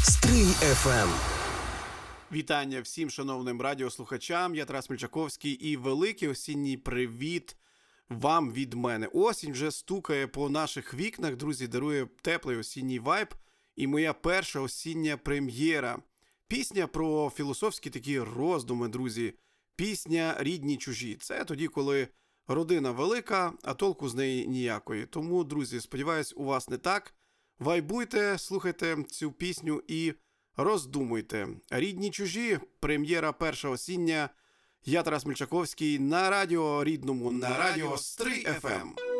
Стрий ФМ. Вітання всім шановним радіослухачам. Я Тарас Мельчаковський і великий осінній привіт вам від мене. Осінь вже стукає по наших вікнах, друзі, дарує теплий осінній вайб. І моя перша осіння прем'єра. Пісня про філософські такі роздуми, друзі. Пісня «Рідні чужі». Це тоді, коли родина велика, а толку з неї ніякої. Тому, друзі, сподіваюсь, у вас не так. Вайбуйте, слухайте цю пісню і роздумуйте. «Рідні чужі», прем'єра перша осіння. Я Тарас Мельчаковський на радіо рідному, на радіо Стрий ФМ.